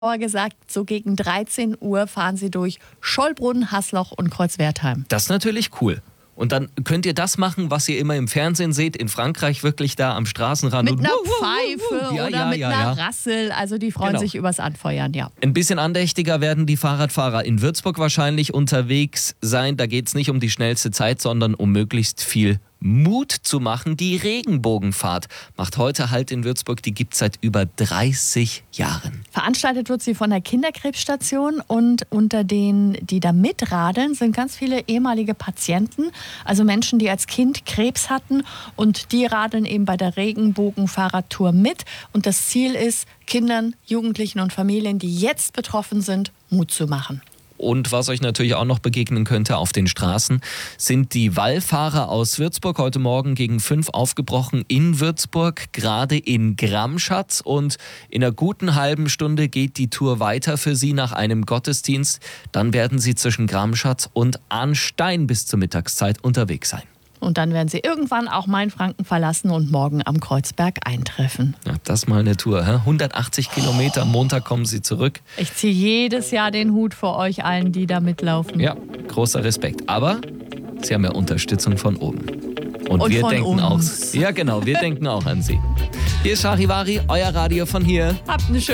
gesagt, so gegen 13 Uhr fahren sie durch Schollbrunn, Hasloch und Kreuzwertheim. Das ist natürlich cool. Und dann könnt ihr das machen, was ihr immer im Fernsehen seht, in Frankreich wirklich da am Straßenrand. Mit einer Pfeife oder mit einer Rassel. Also die freuen sich übers Anfeuern, ja. Ein bisschen andächtiger werden die Fahrradfahrer in Würzburg wahrscheinlich unterwegs sein. Da geht es nicht um die schnellste Zeit, sondern um möglichst viel Mut zu machen. Die Regenbogenfahrt macht heute Halt in Würzburg. Die gibt es seit über 30 Jahren. Veranstaltet wird sie von der Kinderkrebsstation und unter denen, die da mitradeln, sind ganz viele ehemalige Patienten, also Menschen, die als Kind Krebs hatten und die radeln eben bei der Regenbogenfahrradtour mit. Und das Ziel ist, Kindern, Jugendlichen und Familien, die jetzt betroffen sind, Mut zu machen. Und was euch natürlich auch noch begegnen könnte auf den Straßen, sind die Wallfahrer aus Würzburg. Heute Morgen gegen 5 aufgebrochen in Würzburg, gerade in Gramschatz. Und in einer guten halben Stunde geht die Tour weiter für sie nach einem Gottesdienst. Dann werden sie zwischen Gramschatz und Arnstein bis zur Mittagszeit unterwegs sein. Und dann werden sie irgendwann auch Mainfranken verlassen und morgen am Kreuzberg eintreffen. Ja, das ist mal eine Tour. 180 Kilometer, am Montag kommen sie zurück. Ich ziehe jedes Jahr den Hut vor euch allen, die da mitlaufen. Ja, großer Respekt. Aber sie haben ja Unterstützung von oben. Und wir von denken uns. auch. Ja, genau, wir denken auch an sie. Hier ist Charivari, euer Radio von hier. Habt eine schöne